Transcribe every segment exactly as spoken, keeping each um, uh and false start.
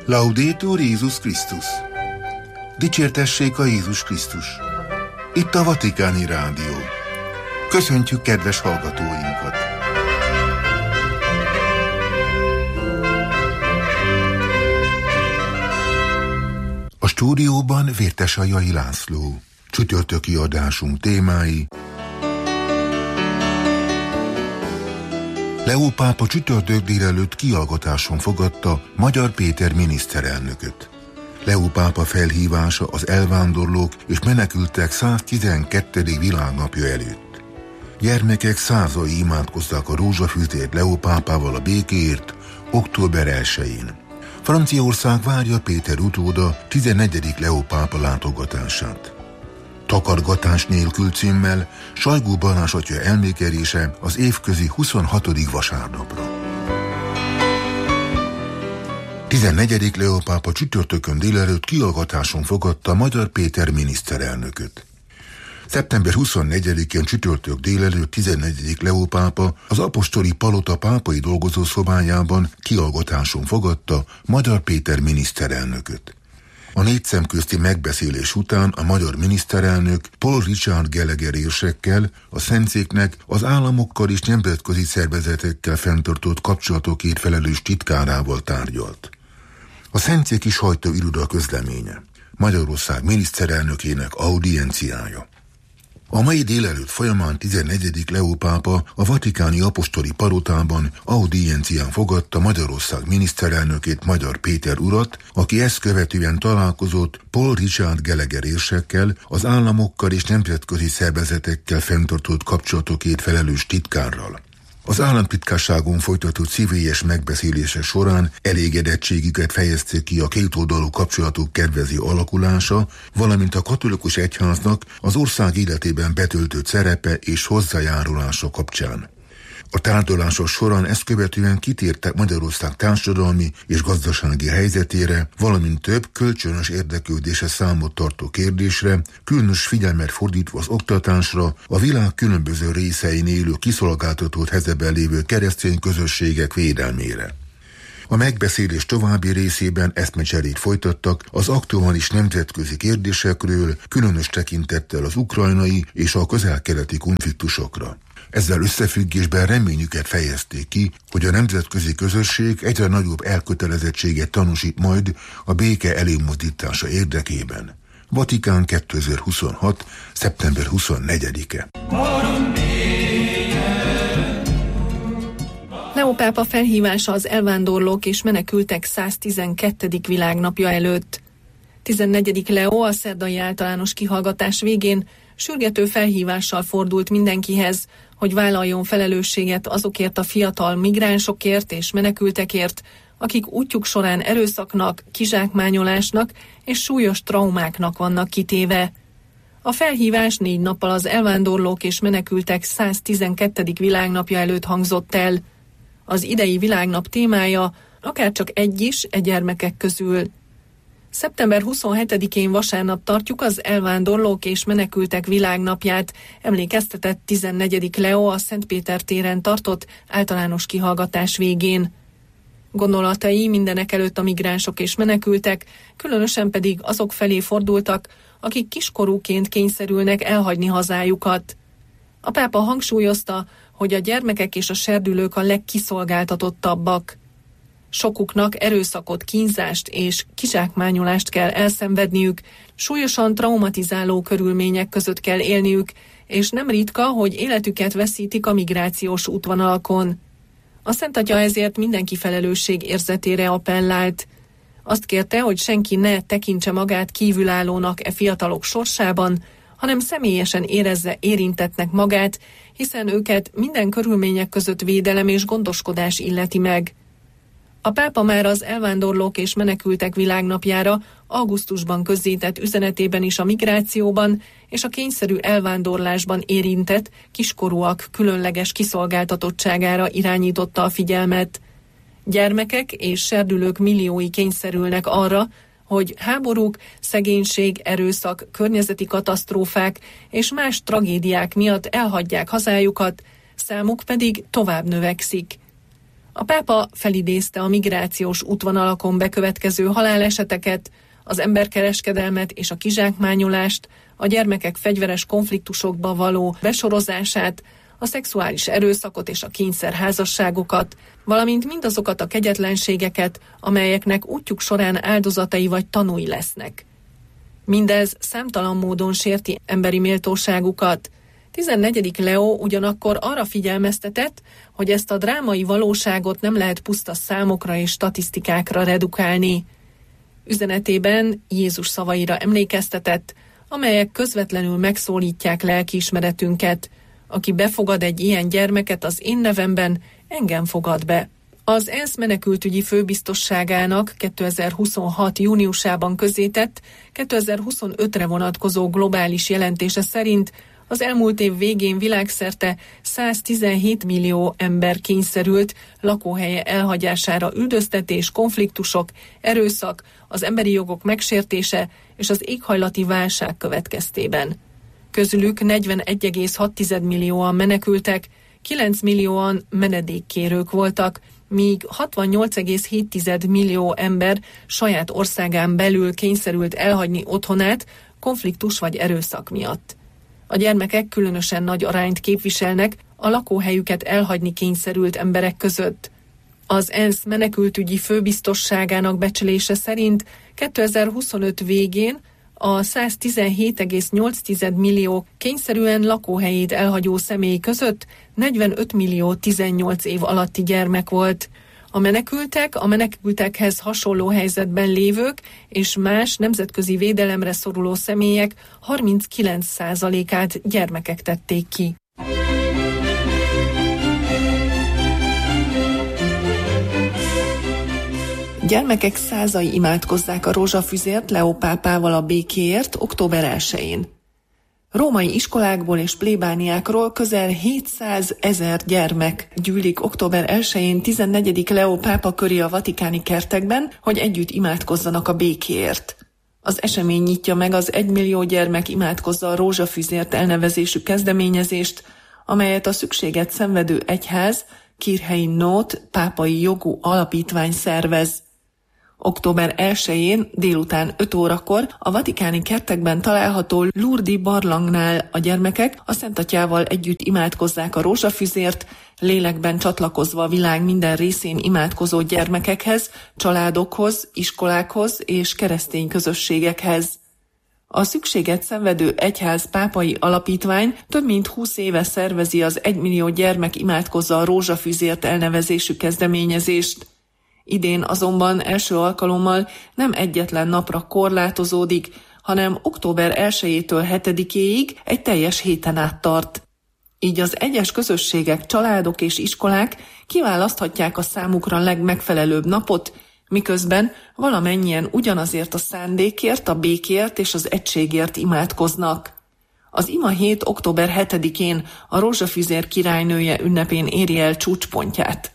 Laudetur Jézus Krisztus! Dicsértessék a Jézus Krisztus! Itt a Vatikáni Rádió. Köszöntjük kedves hallgatóinkat! A stúdióban Vértesajai László. Csütörtöki adásunk témái: Leó pápa csütörtök délelőtt kihallgatáson fogadta Magyar Péter miniszterelnököt. Leó pápa felhívása az elvándorlók és menekültek száztizenkettedik világnapja előtt. Gyermekek százai imádkozták a rózsafűzért Leó pápával a békéért október elsején. Franciaország várja Péter utóda tizennegyedik Leó pápa látogatását. Takargatás nélkül címmel Sajgó Balázs atya emlékelése az évközi huszonhatodik vasárnapra. tizennegyedik Leó pápa csütörtökön délelőtt kihallgatáson fogadta Magyar Péter miniszterelnököt. szeptember huszonnegyedikén csütörtök délelőtt tizennegyedik Leó pápa az apostoli palota pápai dolgozószobájában kihallgatáson fogadta Magyar Péter miniszterelnököt. A négy szemközti megbeszélés után a magyar miniszterelnök Paul Richard Gallagher érsekkel, a szentszéknek az államokkal és nemzetközi szervezetekkel fenntartott kapcsolatokért felelős titkárával tárgyalt. A szentszéki sajtóiroda közleménye: Magyarország miniszterelnökének audienciája. A mai délelőtt folyamán tizennegyedik Leó pápa a vatikáni apostoli palotában audiencián fogadta Magyarország miniszterelnökét, Magyar Péter urat, aki ezt követően találkozott Paul Richard Gallagher érsekkel, az államokkal és nemzetközi szervezetekkel fenntartott kapcsolatokért felelős titkárral. Az államtitkárságon folytatott szívélyes megbeszélése során elégedettségüket fejezték ki a kétoldalú kapcsolatok kedvező alakulása, valamint a katolikus egyháznak az ország életében betöltött szerepe és hozzájárulása kapcsán. A tárgyalások során ezt követően kitértek Magyarország társadalmi és gazdasági helyzetére, valamint több kölcsönös érdeklődése számot tartó kérdésre, különös figyelmet fordítva az oktatásra, a világ különböző részein élő kiszolgáltatott helyzetben lévő keresztény közösségek védelmére. A megbeszélés további részében eszmecserét folytattak az aktuális nemzetközi kérdésekről, különös tekintettel az ukrajnai és a közel-keleti konfliktusokra. Ezzel összefüggésben reményüket fejezték ki, hogy a nemzetközi közösség egyre nagyobb elkötelezettséget tanúsít majd a béke előmozdítása érdekében. Vatikán kétezer-huszonhat. szeptember huszonnegyedike. Leó pápa felhívása az elvándorlók és menekültek száztizenkettedik világnapja előtt. tizennegyedik Leó a szerdai általános kihallgatás végén sürgető felhívással fordult mindenkihez, hogy vállaljon felelősséget azokért a fiatal migránsokért és menekültekért, akik útjuk során erőszaknak, kizsákmányolásnak és súlyos traumáknak vannak kitéve. A felhívás négy nappal az elvándorlók és menekültek száztizenkettedik világnapja előtt hangzott el. Az idei világnap témája akárcsak egy is e gyermekek közül. szeptember huszonhetedikén vasárnap tartjuk az elvándorlók és menekültek világnapját, emlékeztetett tizennegyedik Leó a Szent Péter téren tartott általános kihallgatás végén. Gondolatai mindenek előtt a migránsok és menekültek, különösen pedig azok felé fordultak, akik kiskorúként kényszerülnek elhagyni hazájukat. A pápa hangsúlyozta, hogy a gyermekek és a serdülők a legkiszolgáltatottabbak. Sokuknak erőszakot, kínzást és kizsákmányolást kell elszenvedniük, súlyosan traumatizáló körülmények között kell élniük, és nem ritka, hogy életüket veszítik a migrációs útvonalakon. A Szent Atya ezért mindenki felelősség érzetére appellált. Azt kérte, hogy senki ne tekintse magát kívülállónak e fiatalok sorsában, hanem személyesen érezze érintettnek magát, hiszen őket minden körülmények között védelem és gondoskodás illeti meg. A pápa már az elvándorlók és menekültek világnapjára augusztusban közzétett üzenetében is a migrációban és a kényszerű elvándorlásban érintett kiskorúak különleges kiszolgáltatottságára irányította a figyelmet. Gyermekek és serdülők milliói kényszerülnek arra, hogy háborúk, szegénység, erőszak, környezeti katasztrófák és más tragédiák miatt elhagyják hazájukat, számuk pedig tovább növekszik. A pápa felidézte a migrációs útvonalakon bekövetkező haláleseteket, az emberkereskedelmet és a kizsákmányolást, a gyermekek fegyveres konfliktusokba való besorozását, a szexuális erőszakot és a kényszerházasságokat, valamint mindazokat a kegyetlenségeket, amelyeknek útjuk során áldozatai vagy tanúi lesznek. Mindez számtalan módon sérti emberi méltóságukat. tizennegyedik Leó ugyanakkor arra figyelmeztetett, hogy ezt a drámai valóságot nem lehet puszta számokra és statisztikákra redukálni. Üzenetében Jézus szavaira emlékeztetett, amelyek közvetlenül megszólítják lelkiismeretünket. Aki befogad egy ilyen gyermeket az én nevemben, engem fogad be. Az ENSZ menekültügyi főbiztosságának kétezer-huszonhat júniusában közzétett kétezer-huszonötre vonatkozó globális jelentése szerint az elmúlt év végén világszerte száztizenhét millió ember kényszerült lakóhelye elhagyására üldöztetés, konfliktusok, erőszak, az emberi jogok megsértése és az éghajlati válság következtében. Közülük negyvenegy egész hat millióan menekültek, kilenc millióan menedékkérők voltak, míg hatvannyolc egész hét millió ember saját országán belül kényszerült elhagyni otthonát konfliktus vagy erőszak miatt. A gyermekek különösen nagy arányt képviselnek a lakóhelyüket elhagyni kényszerült emberek között. Az ENSZ menekültügyi főbiztosságának becslése szerint kétezer-huszonöt végén a száztizenhét egész nyolc millió kényszerűen lakóhelyét elhagyó személy között negyvenöt millió tizennyolc év alatti gyermek volt. A menekültek, a menekültekhez hasonló helyzetben lévők és más nemzetközi védelemre szoruló személyek harminckilenc százalékát gyermekek tették ki. Gyermekek százai imádkozzák a rózsafüzért Leó pápával a békéért október elsején. Római iskolákból és plébániákról közel hétszázezer gyermek gyűlik október elsején tizennegyedik Leó pápa köré a vatikáni kertekben, hogy együtt imádkozzanak a békéért. Az esemény nyitja meg az egymillió gyermek imádkozza a rózsafüzért elnevezésű kezdeményezést, amelyet a szükséget szenvedő egyház, Kirchei Not pápai jogú alapítvány szervez. október elsején délután öt órakor a vatikáni kertekben található Lourdes barlangnál a gyermekek a Szent Atyával együtt imádkozzák a rózsafüzért, lélekben csatlakozva a világ minden részén imádkozó gyermekekhez, családokhoz, iskolákhoz és keresztény közösségekhez. A szükséget szenvedő egyház pápai alapítvány több mint húsz éve szervezi az egymillió gyermek imádkozza a rózsafüzért elnevezésű kezdeményezést. Idén azonban első alkalommal nem egyetlen napra korlátozódik, hanem október elsejétől hetedikéig egy teljes héten át tart. Így az egyes közösségek, családok és iskolák kiválaszthatják a számukra legmegfelelőbb napot, miközben valamennyien ugyanazért a szándékért, a békért és az egységért imádkoznak. Az ima hét október hetedikén a rózsafüzér királynője ünnepén éri el csúcspontját.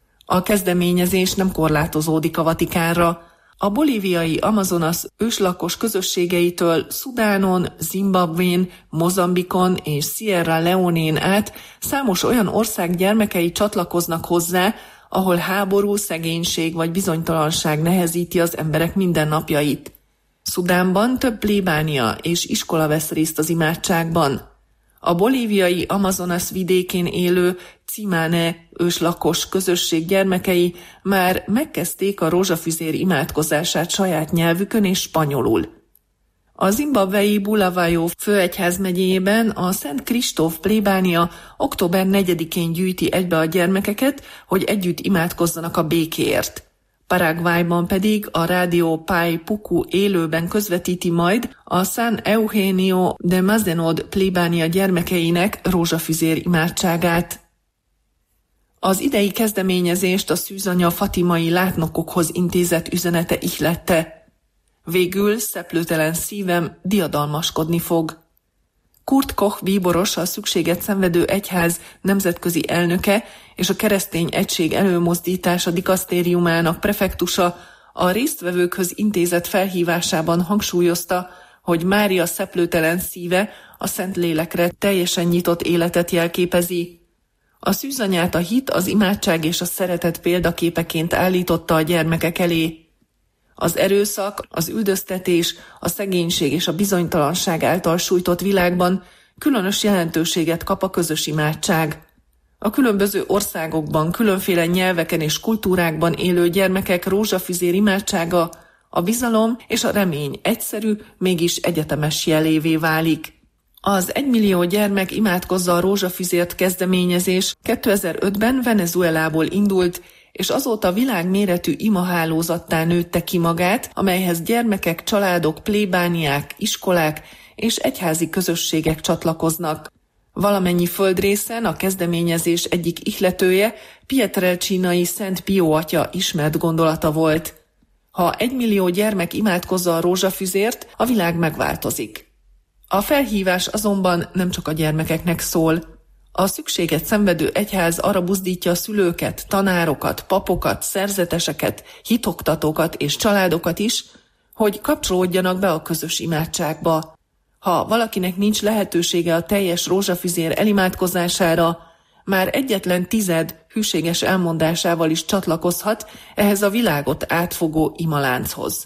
A kezdeményezés nem korlátozódik a Vatikánra. A bolíviai Amazonas őslakos közösségeitől Szudánon, Zimbabvén, Mozambikon és Sierra Leonén át számos olyan ország gyermekei csatlakoznak hozzá, ahol háború, szegénység vagy bizonytalanság nehezíti az emberek mindennapjait. Szudánban több plébánia és iskola vesz részt az imádságban. A bolíviai Amazonas vidékén élő Cimane őslakos közösség gyermekei már megkezdték a rózsafüzér imádkozását saját nyelvükön és spanyolul. A zimbabwei Bulawayo főegyházmegyében a Szent Kristóf plébánia október negyedikén gyűjti egybe a gyermekeket, hogy együtt imádkozzanak a békéért. Paraguayban pedig a rádió Pai Puku élőben közvetíti majd a San Eugenio de Mazenod plébánia gyermekeinek rózsafüzér imádságát. Az idei kezdeményezést a szűzanya fatimai látnokokhoz intézett üzenete ihlette. Végül szeplőtelen szívem diadalmaskodni fog. Kurt Koch bíboros, a szükséget szenvedő egyház nemzetközi elnöke és a keresztény egység előmozdítása dikasztériumának prefektusa a résztvevőkhöz intézett felhívásában hangsúlyozta, hogy Mária szeplőtelen szíve a Szentlélekre teljesen nyitott életet jelképezi. A szűzanyát a hit, az imádság és a szeretet példaképeként állította a gyermekek elé. Az erőszak, az üldöztetés, a szegénység és a bizonytalanság által sújtott világban különös jelentőséget kap a közös imádság. A különböző országokban, különféle nyelveken és kultúrákban élő gyermekek rózsafüzér imádsága a bizalom és a remény egyszerű, mégis egyetemes jelévé válik. Az egymillió gyermek imádkozza a rózsafüzért kezdeményezés kétezer-ötben Venezuelából indult, és azóta világméretű imahálózattá nőtte ki magát, amelyhez gyermekek, családok, plébániák, iskolák és egyházi közösségek csatlakoznak. Valamennyi földrészen a kezdeményezés egyik ihletője Pietrelcinai Szent Pió atya ismert gondolata volt. Ha egymillió gyermek imádkozza a rózsafüzért, a világ megváltozik. A felhívás azonban nem csak a gyermekeknek szól. A szükséget szenvedő egyház arra buzdítja a szülőket, tanárokat, papokat, szerzeteseket, hitoktatókat és családokat is, hogy kapcsolódjanak be a közös imádságba. Ha valakinek nincs lehetősége a teljes rózsafüzér elimádkozására, már egyetlen tized hűséges elmondásával is csatlakozhat ehhez a világot átfogó imalánchoz.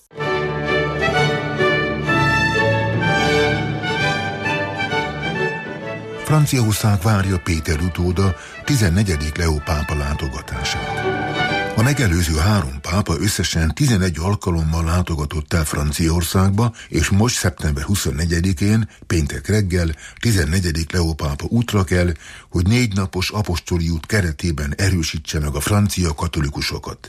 Franciaország várja Péter utóda tizennegyedik Leó pápa látogatását. A megelőző három pápa összesen tizenegy alkalommal látogatott el Franciaországba, és most szeptember huszonnegyedikén, péntek reggel, tizennegyedik Leó pápa útra kell, hogy négy napos apostoli út keretében erősítse meg a francia katolikusokat.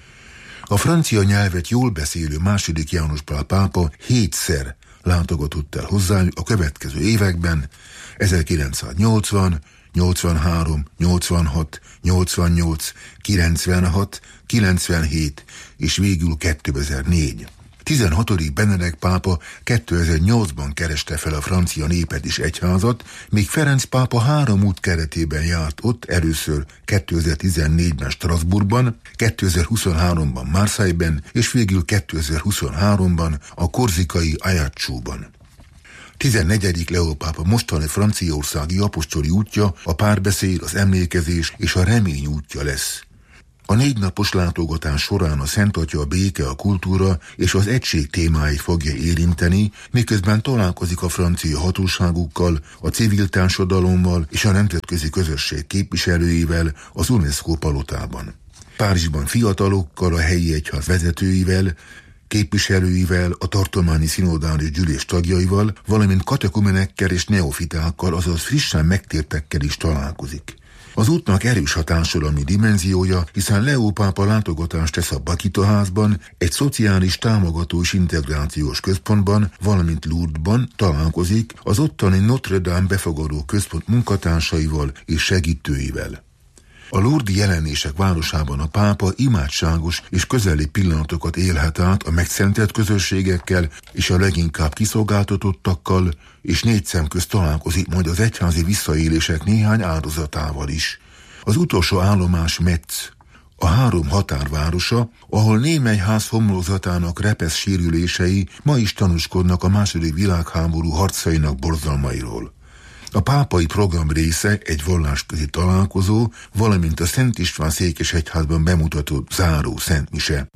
A francia nyelvet jól beszélő második János Pál pápa hétszer látogatott el hozzájuk a következő években, ezerkilencszáznyolcvan, nyolcvanhárom, nyolcvanhat, nyolcvannyolc, kilencvenhat, kilencvenhét és végül kétezer-négy. tizenhatodik Benedek pápa kétezer-nyolcban kereste fel a francia népet és egyházat, míg Ferenc pápa három út keretében járt ott, először kétezer-tizennégyben Strasbourgban, kétezer-huszonháromban Marseille-ben és végül kétezer-huszonháromban a korzikai Ajaccióban. tizennegyedik Leó pápa mostani franciaországi apostoli útja a párbeszéd, az emlékezés és a remény útja lesz. A négy napos látogatás során a Szent Atya a béke, a kultúra és az egység témáit fogja érinteni, miközben találkozik a francia hatóságokkal, a civil társadalommal és a nemzetközi közösség képviselőivel az UNESCO palotában. Párizsban fiatalokkal, a helyi egyház vezetőivel, képviselőivel, a tartományi szinodális gyűlés tagjaival, valamint katekumenekkel és neofitákkal, azaz frissen megtértekkel is találkozik. Az útnak erős a társadalmi dimenziója, hiszen Leó pápa látogatást tesz a Bakita házban, egy szociális támogató és integrációs központban, valamint Lourdesban találkozik az ottani Notre Dame befogadó központ munkatársaival és segítőivel. A lourdes jelenések városában a pápa imádságos és közeli pillanatokat élhet át a megszentelt közösségekkel és a leginkább kiszolgáltatottakkal, és négy szem közt találkozik majd az egyházi visszaélések néhány áldozatával is. Az utolsó állomás Metz, a három határvárosa, ahol némely ház homlokzatának repesz sérülései ma is tanúskodnak a második világháború harcainak borzalmairól. A pápai program része egy vallásközi találkozó, valamint a Szent István székesegyházban bemutatott záró szentmise.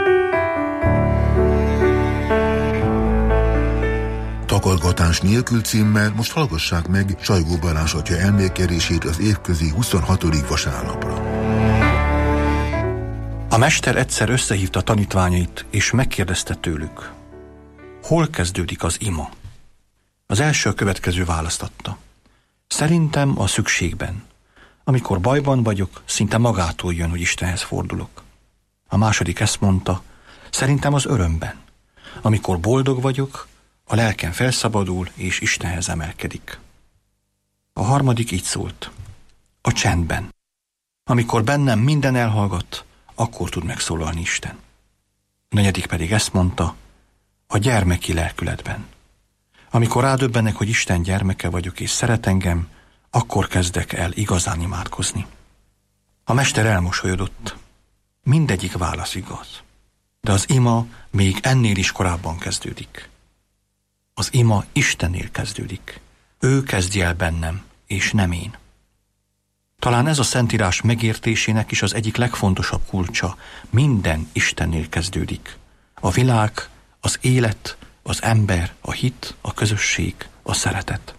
Takargatás nélkül címmel most hallgassák meg Sajgó Balázs atya elmélkedését az évközi huszonhatodik vasárnapra. A mester egyszer összehívta tanítványait, és megkérdezte tőlük: hol kezdődik az ima? Az első a következő választ adta: szerintem a szükségben. Amikor bajban vagyok, szinte magától jön, hogy Istenhez fordulok. A második ezt mondta: szerintem az örömben. Amikor boldog vagyok, a lelkem felszabadul és Istenhez emelkedik. A harmadik így szólt: a csendben. Amikor bennem minden elhallgat, akkor tud megszólalni Isten. A negyedik pedig ezt mondta: a gyermeki lelkületben. Amikor rádöbbenek, hogy Isten gyermeke vagyok és szeret engem, akkor kezdek el igazán imádkozni. A mester elmosolyodott. Mindegyik válasz igaz. De az ima még ennél is korábban kezdődik. Az ima Istennél kezdődik. Ő kezdje el bennem, és nem én. Talán ez a Szentírás megértésének is az egyik legfontosabb kulcsa. Minden Istennél kezdődik. A világ, az élet, az ember, a hit, a közösség, a szeretet.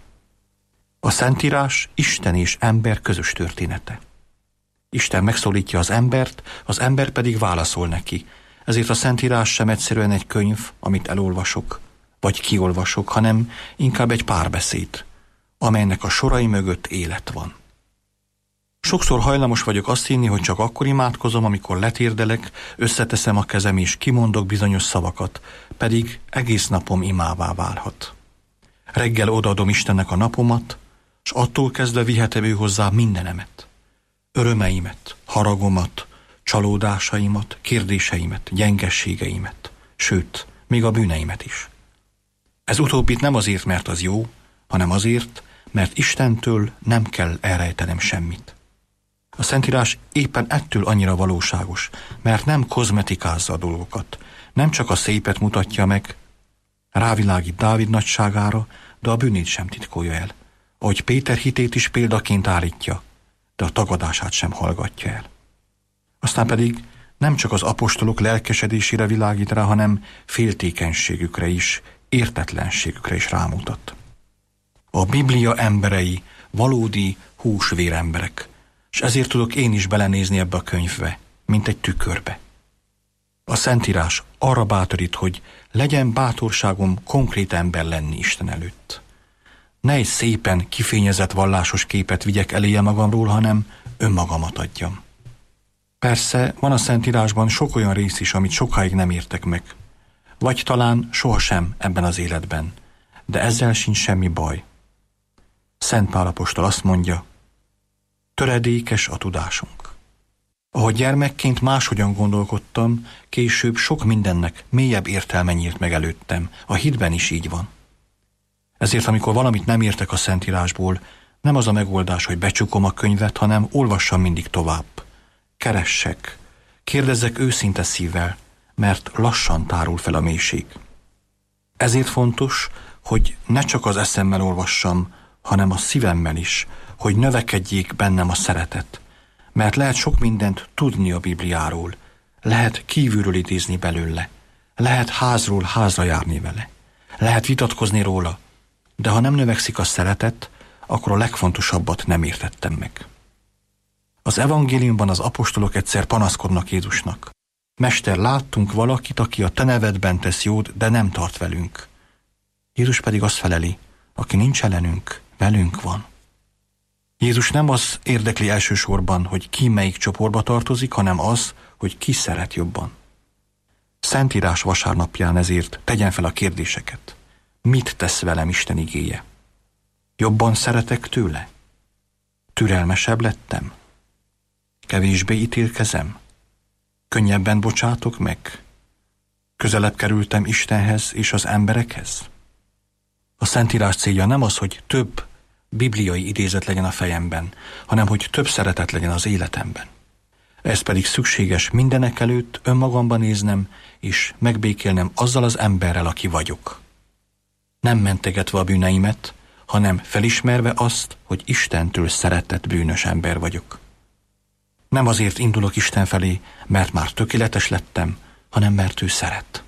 A Szentírás Isten és ember közös története. Isten megszólítja az embert, az ember pedig válaszol neki. Ezért a Szentírás sem egyszerűen egy könyv, amit elolvasok, vagy kiolvasok, hanem inkább egy párbeszéd, amelynek a sorai mögött élet van. Sokszor hajlamos vagyok azt hinni, hogy csak akkor imádkozom, amikor letérdelek, összeteszem a kezem és kimondok bizonyos szavakat, pedig egész napom imává válhat. Reggel odaadom Istennek a napomat, s attól kezdve vihetem ő hozzá mindenemet. Örömeimet, haragomat, csalódásaimat, kérdéseimet, gyengességeimet, sőt, még a bűneimet is. Ez utóbbit nem azért, mert az jó, hanem azért, mert Istentől nem kell elrejtenem semmit. A Szentírás éppen ettől annyira valóságos, mert nem kozmetikázza a dolgokat, nem csak a szépet mutatja meg, rávilágít Dávid nagyságára, de a bűnét sem titkolja el, ahogy Péter hitét is példaként állítja, de a tagadását sem hallgatja el. Aztán pedig nem csak az apostolok lelkesedésére világít rá, hanem féltékenységükre is, értetlenségükre is rámutat. A Biblia emberei valódi húsvér emberek, és ezért tudok én is belenézni ebbe a könyvbe, mint egy tükörbe. A Szentírás arra bátorít, hogy legyen bátorságom konkrét ember lenni Isten előtt. Ne egy szépen kifényezett vallásos képet vigyek eléje magamról, hanem önmagamat adjam. Persze van a Szentírásban sok olyan rész is, amit sokáig nem értek meg. Vagy talán sohasem ebben az életben, de ezzel sincs semmi baj. Szent Pál apostol azt mondja, töredékes a tudásunk. Ahogy gyermekként máshogyan gondolkodtam, később sok mindennek mélyebb értelme nyílt meg előttem. A hitben is így van. Ezért, amikor valamit nem értek a Szentírásból, nem az a megoldás, hogy becsukom a könyvet, hanem olvassam mindig tovább. Keressek, kérdezzek őszinte szívvel, mert lassan tárul fel a mélység. Ezért fontos, hogy ne csak az eszemmel olvassam, hanem a szívemmel is, hogy növekedjék bennem a szeretet. Mert lehet sok mindent tudni a Bibliáról, lehet kívülről idézni belőle, lehet házról házra járni vele, lehet vitatkozni róla, de ha nem növekszik a szeretet, akkor a legfontosabbat nem értettem meg. Az evangéliumban az apostolok egyszer panaszkodnak Jézusnak. Mester, láttunk valakit, aki a te nevedben tesz jót, de nem tart velünk. Jézus pedig azt feleli, aki nincs ellenünk, velünk van. Jézus nem az érdekli elsősorban, hogy ki melyik csoportba tartozik, hanem az, hogy ki szeret jobban. Szentírás vasárnapján ezért tegyen fel a kérdéseket. Mit tesz velem Isten igéje? Jobban szeretek tőle? Türelmesebb lettem? Kevésbé ítélkezem? Könnyebben bocsátok meg? Közelebb kerültem Istenhez és az emberekhez? A Szentírás célja nem az, hogy több bibliai idézet legyen a fejemben, hanem hogy több szeretet legyen az életemben. Ez pedig szükséges mindenek előtt önmagamban néznem, és megbékélnem azzal az emberrel, aki vagyok. Nem mentegetve a bűneimet, hanem felismerve azt, hogy Istentől szeretett bűnös ember vagyok. Nem azért indulok Isten felé, mert már tökéletes lettem, hanem mert ő szeret.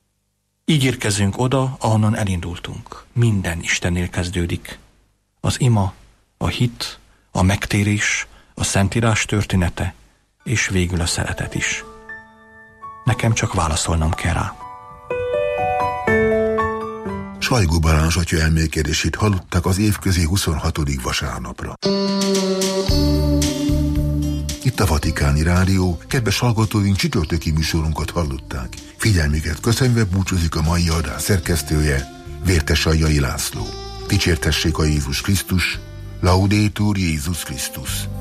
Így érkezünk oda, ahonnan elindultunk. Minden Istennél kezdődik. Az ima, a hit, a megtérés, a Szentírás története, és végül a szeretet is. Nekem csak válaszolnom kell rá. Sajgó Balázs atya elmélkedését hallották az évközi huszonhatodik vasárnapra. Itt a Vatikáni Rádió, kedves hallgatóink, csütörtöki műsorunkat hallották. Figyelmüket köszönve búcsúzik a mai adás szerkesztője, Vértes Aljai László. Dicsértessék a Jézus Krisztus, Laudetur Jézus Krisztus.